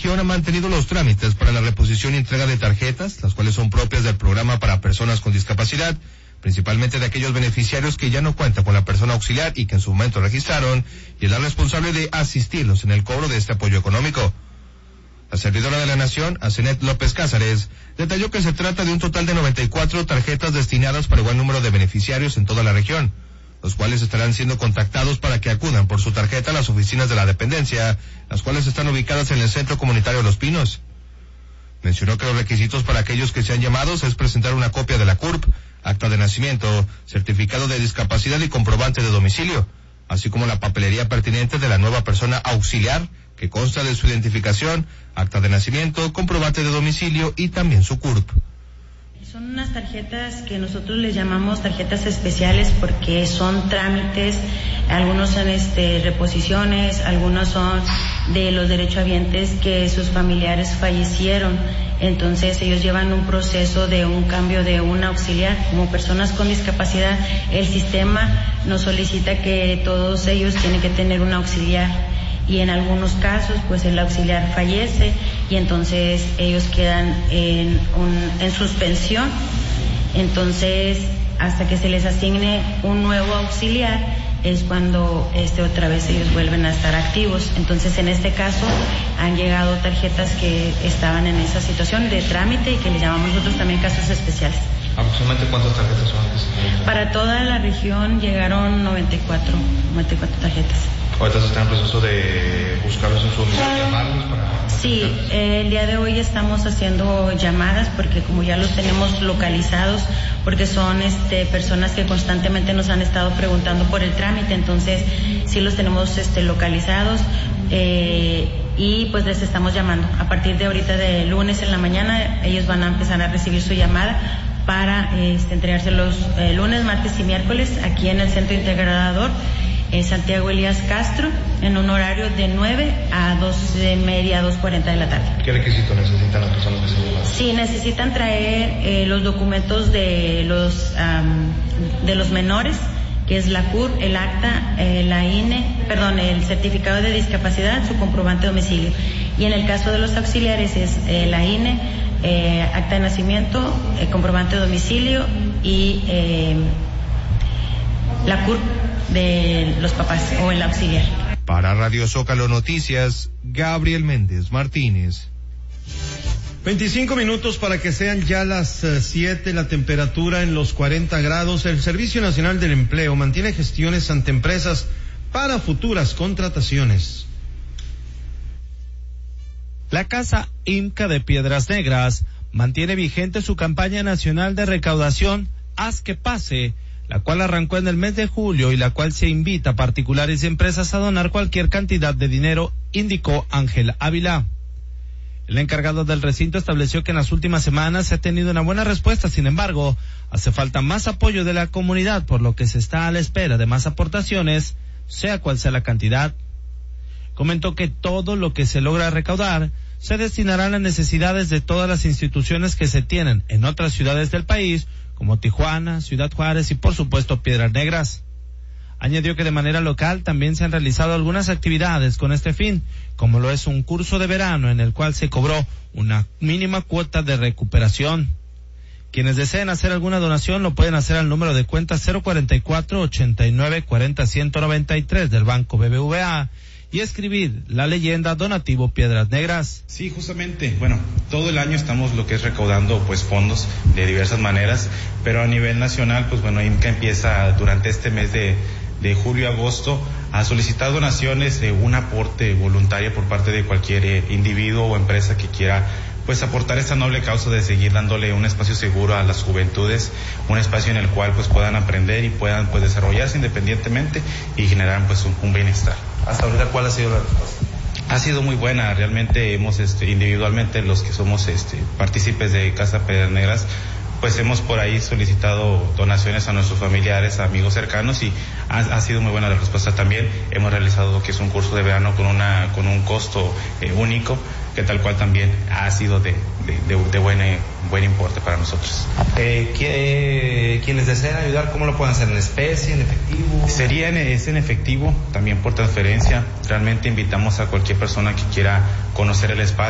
Nación ha mantenido los trámites para la reposición y entrega de tarjetas, las cuales son propias del programa para personas con discapacidad, principalmente de aquellos beneficiarios que ya no cuentan con la persona auxiliar y que en su momento registraron, y es la responsable de asistirlos en el cobro de este apoyo económico. La servidora de la Nación, Asenet López Cázares, detalló que se trata de un total de 94 tarjetas destinadas para igual número de beneficiarios en toda la región, los cuales estarán siendo contactados para que acudan por su tarjeta a las oficinas de la dependencia, las cuales están ubicadas en el Centro Comunitario Los Pinos. Mencionó que los requisitos para aquellos que sean llamados es presentar una copia de la CURP, acta de nacimiento, certificado de discapacidad y comprobante de domicilio, así como la papelería pertinente de la nueva persona auxiliar, que consta de su identificación, acta de nacimiento, comprobante de domicilio y también su CURP. Son unas tarjetas que nosotros les llamamos tarjetas especiales porque son trámites, algunos son reposiciones, algunos son de los derechohabientes que sus familiares fallecieron. Entonces ellos llevan un proceso de un cambio de un auxiliar. Como personas con discapacidad, el sistema nos solicita que todos ellos tienen que tener un auxiliar. Y en algunos casos, pues el auxiliar fallece y entonces ellos quedan en suspensión. Entonces, hasta que se les asigne un nuevo auxiliar, es cuando otra vez ellos vuelven a estar activos. Entonces, en este caso, han llegado tarjetas que estaban en esa situación de trámite y que le llamamos nosotros también casos especiales. ¿Aproximadamente cuántas tarjetas son? Para toda la región llegaron 94 tarjetas. ¿Ahorita está en proceso de buscarlos en su domicilio, llamarlos para...? Sí, el día de hoy estamos haciendo llamadas porque como ya los tenemos localizados, porque son personas que constantemente nos han estado preguntando por el trámite, entonces sí los tenemos localizados y pues les estamos llamando. A partir de ahorita de lunes en la mañana ellos van a empezar a recibir su llamada para entregárselos lunes, martes y miércoles aquí en el Centro Integrador Santiago Elías Castro, en un horario de 9 a 2:30, 2:40 de la tarde. ¿Qué requisitos necesitan las personas que se llevan? Sí, necesitan traer los documentos de los menores, que es la CURP, el acta, la INE, el certificado de discapacidad, su comprobante de domicilio. Y en el caso de los auxiliares es la INE, acta de nacimiento, comprobante de domicilio y la CURP de los papás o el auxiliar. Para Radio Zócalo Noticias, Gabriel Méndez Martínez. 25 minutos para que sean ya las 7, la temperatura en los 40 grados. El Servicio Nacional del Empleo mantiene gestiones ante empresas para futuras contrataciones. La Casa IMCA de Piedras Negras mantiene vigente su campaña nacional de recaudación Haz que Pase, la cual arrancó en el mes de julio y la cual se invita a particulares y empresas a donar cualquier cantidad de dinero, indicó Ángel Ávila. El encargado del recinto estableció que en las últimas semanas se ha tenido una buena respuesta, sin embargo, hace falta más apoyo de la comunidad, por lo que se está a la espera de más aportaciones, sea cual sea la cantidad. Comentó que todo lo que se logra recaudar se destinará a las necesidades de todas las instituciones que se tienen en otras ciudades del país, como Tijuana, Ciudad Juárez y por supuesto Piedras Negras. Añadió que de manera local también se han realizado algunas actividades con este fin, como lo es un curso de verano en el cual se cobró una mínima cuota de recuperación. Quienes deseen hacer alguna donación lo pueden hacer al número de cuenta 044-8940-193 del Banco BBVA y escribir la leyenda Donativo Piedras Negras. Sí, justamente, todo el año estamos lo que es recaudando pues fondos de diversas maneras, pero a nivel nacional, IMCA empieza durante este mes de julio-agosto a solicitar donaciones de un aporte voluntario por parte de cualquier individuo o empresa que quiera pues aportar esta noble causa de seguir dándole un espacio seguro a las juventudes, un espacio en el cual pues puedan aprender y puedan pues desarrollarse independientemente y generar pues un bienestar. Hasta ahorita, ¿cuál ha sido la respuesta? Ha sido muy buena, realmente hemos individualmente los que somos partícipes de Casa Piedras Negras, pues hemos por ahí solicitado donaciones a nuestros familiares, a amigos cercanos y ha sido muy buena la respuesta también. Hemos realizado lo que es un curso de verano con un costo único, que tal cual también ha sido de buen importe para nosotros. Quienes deseen ayudar, ¿cómo lo pueden hacer? ¿En especie, en efectivo? Es en efectivo, también por transferencia. Realmente invitamos a cualquier persona que quiera conocer el espacio.